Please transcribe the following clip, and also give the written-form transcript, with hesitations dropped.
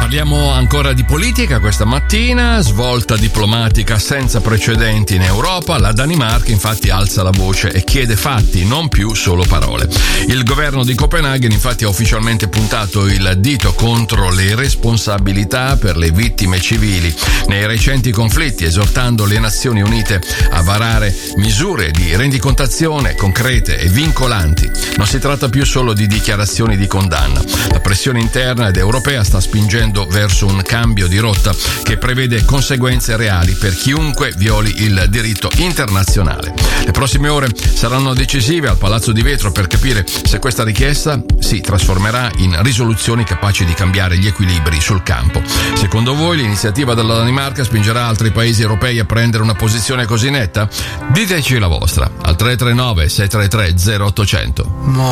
Parliamo ancora di politica questa mattina, svolta diplomatica senza precedenti in Europa. La Danimarca infatti alza la voce e chiede fatti, non più solo parole. Il governo di Copenaghen infatti ha ufficialmente puntato il dito contro le responsabilità per le vittime civili nei recenti conflitti, esortando le Nazioni Unite a varare misure di rendicontazione concrete e vincolanti. Non si tratta più solo di dichiarazioni di condanna. La pressione interna ed europea sta spingendo verso un cambio di rotta che prevede conseguenze reali per chiunque violi il diritto internazionale. Le prossime ore saranno decisive al Palazzo di Vetro per capire se questa richiesta si trasformerà in risoluzioni capaci di cambiare gli equilibri sul campo. Secondo voi l'iniziativa della Danimarca spingerà altri paesi europei a prendere una posizione così netta? Diteci la vostra al 339 633 0800.